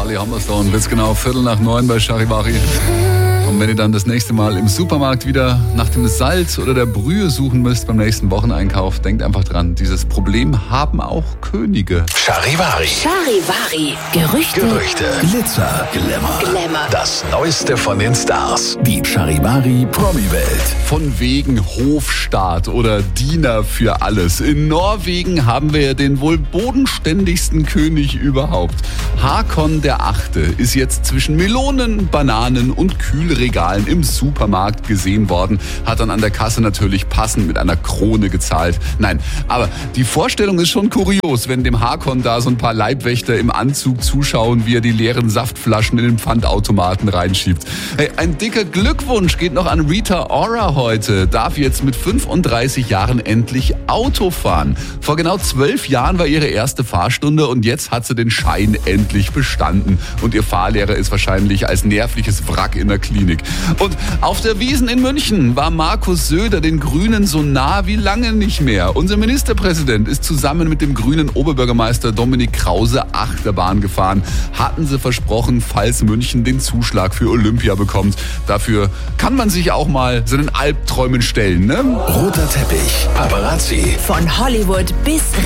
Charlie Humberstone. Wird's genau 8:15 bei Charivari. Und wenn ihr dann das nächste Mal im Supermarkt wieder nach dem Salz oder der Brühe suchen müsst beim nächsten Wocheneinkauf, denkt einfach dran, dieses Problem haben auch Könige. Charivari. Charivari. Gerüchte. Glitzer. Glamour. Das Neueste von den Stars. Die Charivari Promi-Welt. Von wegen Hofstaat oder Diener für alles. In Norwegen haben wir ja den wohl bodenständigsten König überhaupt. Håkon der Achte ist jetzt zwischen Melonen, Bananen und Kühlregalen im Supermarkt gesehen worden, hat dann an der Kasse natürlich passend mit einer Krone gezahlt. Nein, aber die Vorstellung ist schon kurios, wenn dem Håkon da so ein paar Leibwächter im Anzug zuschauen, wie er die leeren Saftflaschen in den Pfandautomaten reinschiebt. Hey, ein dicker Glückwunsch geht noch an Rita Ora heute. Darf jetzt mit 35 Jahren endlich Auto fahren. Vor genau 12 Jahren war ihre erste Fahrstunde und jetzt hat sie den Schein endlich bestanden. Und ihr Fahrlehrer ist wahrscheinlich als nervliches Wrack in der Klinik. Und auf der Wiesn in München war Markus Söder den Grünen so nah wie lange nicht mehr. Unser Ministerpräsident ist zusammen mit dem grünen Oberbürgermeister Dominik Krause Achterbahn gefahren. Hatten sie versprochen, falls München den Zuschlag für Olympia bekommt. Dafür kann man sich auch mal seinen Albträumen stellen, ne? Roter Teppich. Paparazzi. Von Hollywood bis